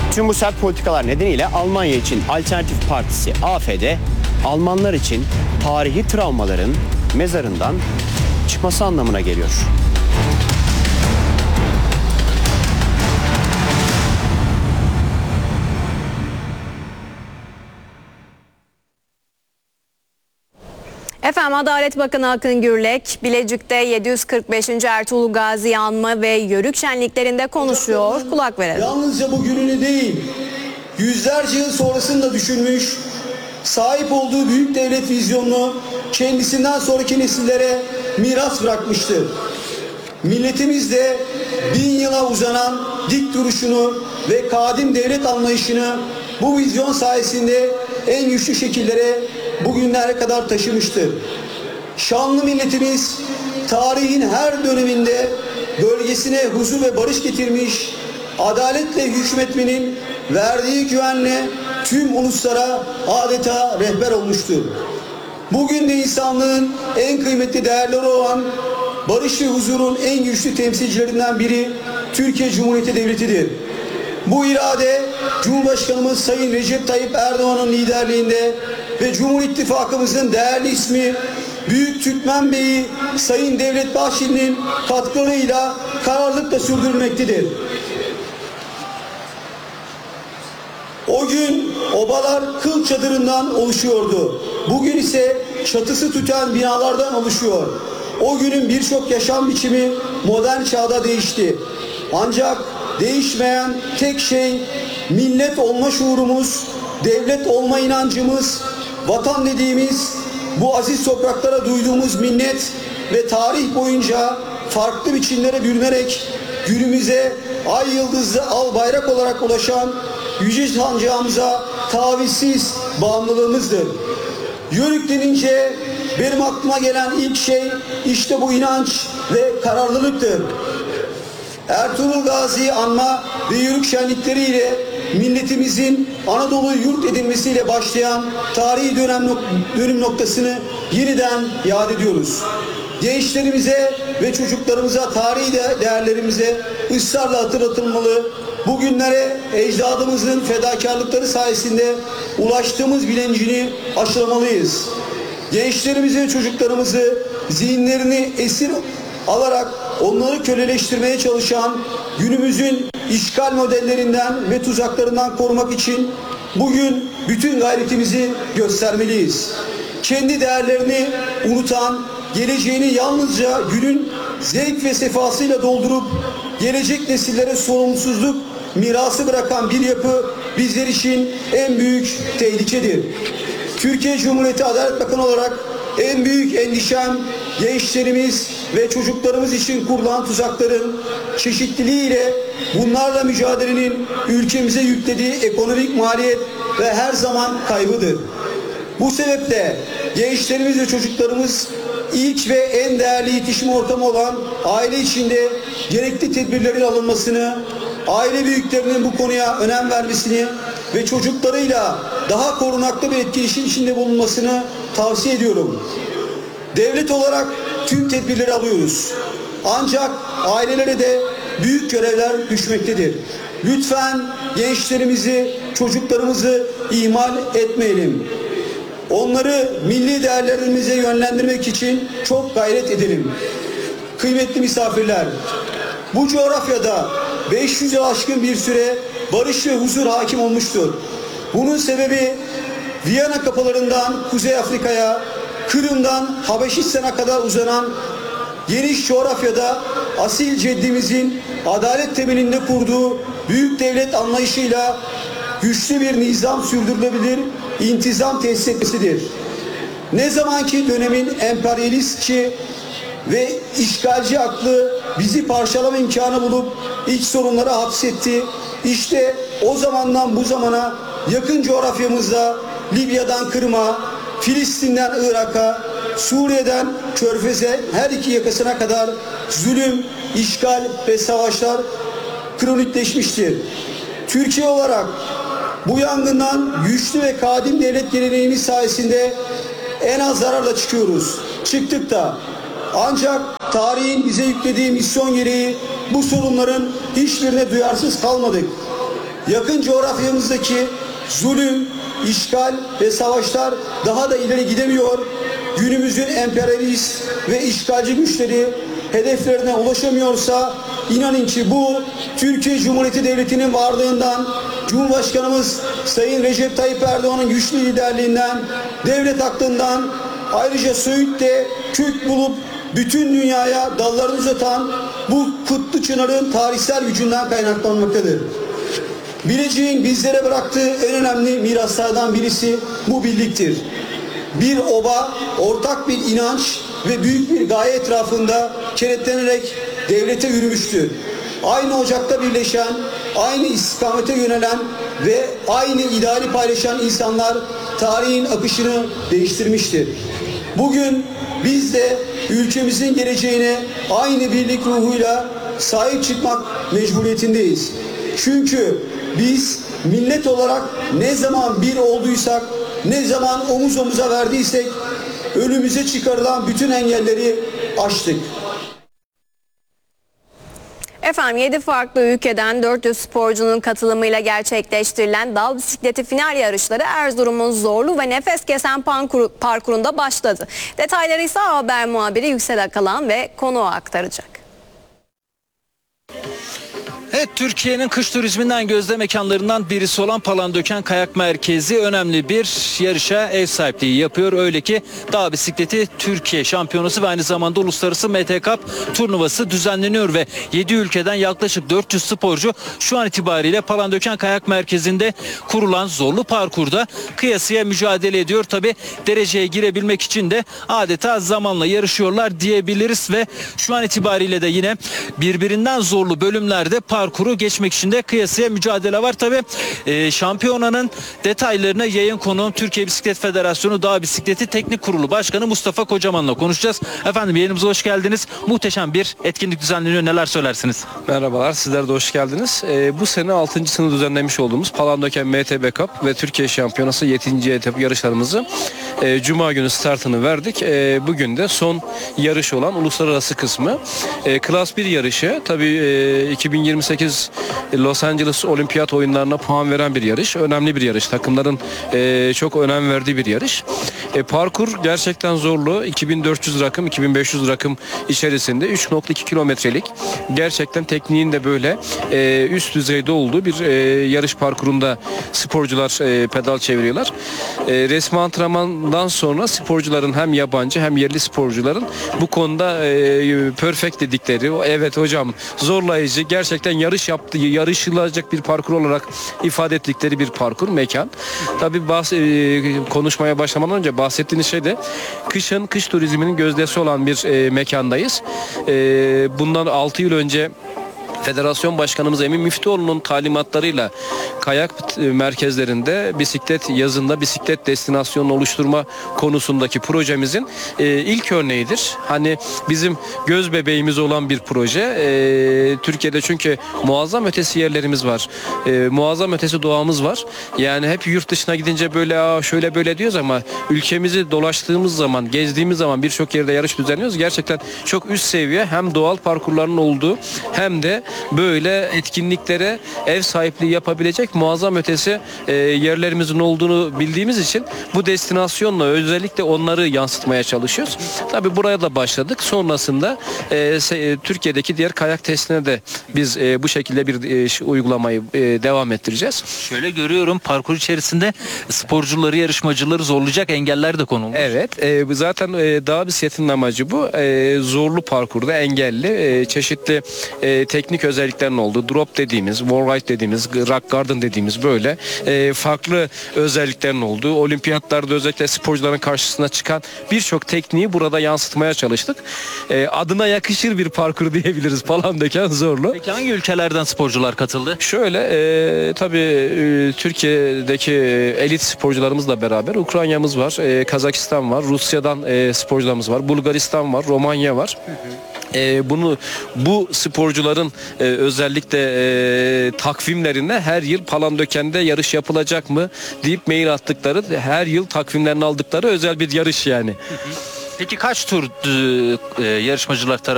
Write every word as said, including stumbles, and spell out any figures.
Tüm bu sert politikalar nedeniyle Almanya için Alternatif Partisi A F D, Almanlar için tarihi travmaların mezarından çıkması anlamına geliyor. Efendim, Adalet Bakanı Akın Gürlek, Bilecik'te yedi yüz kırk beşinci Ertuğrul Gazi Anma ve Yörük şenliklerinde konuşuyor. Kulak verelim. Yalnızca bugününü değil, yüzlerce yıl sonrasını da düşünmüş, sahip olduğu büyük devlet vizyonunu kendisinden sonraki nesillere miras bırakmıştır. Milletimiz de bin yıla uzanan dik duruşunu ve kadim devlet anlayışını bu vizyon sayesinde en güçlü şekillere bugünlere kadar taşımıştır. Şanlı milletimiz tarihin her döneminde bölgesine huzur ve barış getirmiş, adaletle hükmetmenin verdiği güvenle tüm uluslara adeta rehber olmuştur. Bugün de insanlığın en kıymetli değerleri olan barış ve huzurun en güçlü temsilcilerinden biri Türkiye Cumhuriyeti Devleti'dir. Bu irade Cumhurbaşkanımız Sayın Recep Tayyip Erdoğan'ın liderliğinde ve Cumhur İttifakımızın değerli ismi Büyük Türkmen Beyi Sayın Devlet Bahçeli'nin katkılarıyla kararlılıkla sürdürülmektedir. O gün obalar kıl çadırından oluşuyordu. Bugün ise çatısı tüten binalardan oluşuyor. O günün birçok yaşam biçimi modern çağda değişti. Ancak değişmeyen tek şey millet olma şuurumuz, devlet olma inancımız, vatan dediğimiz bu aziz topraklara duyduğumuz minnet ve tarih boyunca farklı biçimlere bürünerek günümüze ay yıldızlı al bayrak olarak ulaşan yüce sancağımıza tavizsiz bağımlılığımızdır. Yörük denince benim aklıma gelen ilk şey işte bu inanç ve kararlılıktır. Ertuğrul Gazi Anma ve Yörük şenlikleriyle milletimizin Anadolu yurt edilmesiyle başlayan tarihi dönem, dönüm noktasını yeniden yad ediyoruz. Gençlerimize ve çocuklarımıza, tarihi değerlerimize ısrarla hatırlatılmalı. Bugünlere ecdadımızın fedakarlıkları sayesinde ulaştığımız bilincini aşılamalıyız. Gençlerimizi ve çocuklarımızı zihinlerini esir alarak onları köleleştirmeye çalışan günümüzün işgal modellerinden ve tuzaklarından korumak için bugün bütün gayretimizi göstermeliyiz. Kendi değerlerini unutan, geleceğini yalnızca günün zevk ve sefasıyla doldurup gelecek nesillere sorumsuzluk mirası bırakan bir yapı bizler için en büyük tehlikedir. Türkiye Cumhuriyeti Adalet Bakanı olarak en büyük endişem gençlerimiz ve çocuklarımız için kurulan tuzakların çeşitliliğiyle bunlarla mücadelenin ülkemize yüklediği ekonomik maliyet ve her zaman kaybıdır. Bu sebeple gençlerimiz ve çocuklarımız ilk ve en değerli yetişim ortamı olan aile içinde gerekli tedbirlerin alınmasını, aile büyüklerinin bu konuya önem vermesini ve çocuklarıyla daha korunaklı bir etkileşim içinde bulunmasını tavsiye ediyorum. Devlet olarak tüm tedbirleri alıyoruz. Ancak ailelere de büyük görevler düşmektedir. Lütfen gençlerimizi, çocuklarımızı ihmal etmeyelim. Onları milli değerlerimize yönlendirmek için çok gayret edelim. Kıymetli misafirler, bu coğrafyada beş yüz yıl aşkın bir süre barış ve huzur hakim olmuştur. Bunun sebebi Viyana kapılarından Kuzey Afrika'ya, Kırım'dan Habeşistan'a kadar uzanan geniş coğrafyada asil ceddimizin adalet temelinde kurduğu büyük devlet anlayışıyla güçlü bir nizam sürdürülebilir, intizam tesis etmesidir. Ne zamanki dönemin emperyalistçi ve işgalci aklı bizi parçalama imkanı bulup iç sorunlara hapsetti, İşte o zamandan bu zamana yakın coğrafyamızda Libya'dan Kırım'a, Filistin'den Irak'a, Suriye'den Körfez'e her iki yakasına kadar zulüm, işgal ve savaşlar kronikleşmiştir. Türkiye olarak bu yangından güçlü ve kadim devlet geleneğimiz sayesinde en az zararla çıkıyoruz. Çıktık da. Ancak tarihin bize yüklediği misyon gereği bu sorunların hiçbirine duyarsız kalmadık. Yakın coğrafyamızdaki zulüm, işgal ve savaşlar daha da ileri gidemiyor. Günümüzün emperyalist ve işgalci güçleri hedeflerine ulaşamıyorsa inanın ki bu Türkiye Cumhuriyeti Devleti'nin varlığından, Cumhurbaşkanımız Sayın Recep Tayyip Erdoğan'ın güçlü liderliğinden, devlet aklından, ayrıca Söğüt'te kök bulup bütün dünyaya dallarını uzatan bu kutlu çınarın tarihsel gücünden kaynaklanmaktadır. Bilecik'in bizlere bıraktığı en önemli miraslardan birisi bu birliktir. Bir oba, ortak bir inanç ve büyük bir gaye etrafında kenetlenerek devlete yürümüştür. Aynı ocakta birleşen, aynı istikamete yönelen ve aynı ideali paylaşan insanlar tarihin akışını değiştirmiştir. Bugün biz de ülkemizin geleceğine aynı birlik ruhuyla sahip çıkmak mecburiyetindeyiz. Çünkü biz millet olarak ne zaman bir olduysak, ne zaman omuz omuza verdiysek önümüze çıkarılan bütün engelleri aştık. Efendim yedi farklı ülkeden dört yüz sporcunun katılımıyla gerçekleştirilen dal bisikleti final yarışları Erzurum'un zorlu ve nefes kesen parkur, parkurunda başladı. Detayları ise haber muhabiri Yüksel Akalan ve konuğu aktaracak. Evet, Türkiye'nin kış turizminden gözde mekanlarından birisi olan Palandöken Kayak Merkezi önemli bir yarışa ev sahipliği yapıyor. Öyle ki dağ bisikleti Türkiye şampiyonası ve aynı zamanda uluslararası M T Cup turnuvası düzenleniyor ve yedi ülkeden yaklaşık dört yüz sporcu şu an itibariyle Palandöken Kayak Merkezi'nde kurulan zorlu parkurda kıyasıya mücadele ediyor. Tabi dereceye girebilmek için de adeta zamanla yarışıyorlar diyebiliriz ve şu an itibariyle de yine birbirinden zorlu bölümlerde parkuru geçmek için de kıyasıya mücadele var. Tabi e, şampiyonanın detaylarına yayın konuğum Türkiye Bisiklet Federasyonu Dağ Bisikleti Teknik Kurulu Başkanı Mustafa Kocaman'la konuşacağız. Efendim yayınımıza hoş geldiniz. Muhteşem bir etkinlik düzenleniyor. Neler söylersiniz? Merhabalar, sizler de hoş geldiniz. Ee, bu sene altıncısını düzenlemiş olduğumuz Palandöken M T B Cup ve Türkiye Şampiyonası yedinci etap yarışlarımızı e, Cuma günü startını verdik. E, bugün de son yarış olan uluslararası kısmı. E, Klas bir yarışı. Tabii e, iki bin yirmi sekiz Los Angeles Olimpiyat oyunlarına puan veren bir yarış. Önemli bir yarış. Takımların e, çok önem verdiği bir yarış. E, parkur gerçekten zorlu. iki bin dört yüz rakım, iki bin beş yüz rakım içerisinde üç nokta iki kilometrelik. Gerçekten tekniğin de böyle e, üst düzeyde olduğu bir e, yarış parkurunda sporcular e, pedal çeviriyorlar. E, resmi antrenmandan sonra sporcuların hem yabancı hem yerli sporcuların bu konuda e, perfect dedikleri, evet hocam zorlayıcı, gerçekten yarış yaptığı, yarışılacak bir parkur olarak ifade ettikleri bir parkur, mekan. Tabii bahs- e, konuşmaya başlamadan önce bahsettiğiniz şey de kışın, kış turizminin gözdesi olan bir e, mekandayız. E, bundan altı yıl önce Federasyon Başkanımız Emin Müftüoğlu'nun talimatlarıyla kayak merkezlerinde bisiklet yazında bisiklet destinasyonunu oluşturma konusundaki projemizin e, ilk örneğidir. Hani bizim göz bebeğimiz olan bir proje. E, Türkiye'de çünkü muazzam ötesi yerlerimiz var. E, muazzam ötesi doğamız var. Yani hep yurt dışına gidince böyle Aa, şöyle böyle diyoruz ama ülkemizi dolaştığımız zaman, gezdiğimiz zaman birçok yerde yarış düzenliyoruz. Gerçekten çok üst seviye hem doğal parkurların olduğu hem de böyle etkinliklere ev sahipliği yapabilecek muazzam ötesi e, yerlerimizin olduğunu bildiğimiz için bu destinasyonla özellikle onları yansıtmaya çalışıyoruz. Tabii buraya da başladık. Sonrasında e, se, Türkiye'deki diğer kayak testine de biz e, bu şekilde bir e, uygulamayı e, devam ettireceğiz. Şöyle görüyorum, parkur içerisinde sporcuları, yarışmacıları zorlayacak engeller de konulmuş. Evet, e, zaten e, dağ bisikletinin amacı bu. E, zorlu parkurda engelli e, çeşitli e, teknik özelliklerin olduğu, drop dediğimiz, wall ride dediğimiz, rock garden dediğimiz böyle e, farklı özelliklerin olduğu, olimpiyatlarda özellikle sporcuların karşısına çıkan birçok tekniği burada yansıtmaya çalıştık. E, adına yakışır bir parkur diyebiliriz. Palandöken zorlu. Peki hangi ülkelerden sporcular katıldı? Şöyle e, tabii e, Türkiye'deki elit sporcularımızla beraber Ukrayna'mız var, e, Kazakistan var, Rusya'dan e, sporcularımız var, Bulgaristan var, Romanya var. Hı hı. E, bunu bu sporcuların e, özellikle e, takvimlerine her yıl Palandöken'de yarış yapılacak mı deyip mail attıkları, her yıl takvimlerini aldıkları özel bir yarış yani. Peki kaç tur e, yarışmacılar tarafından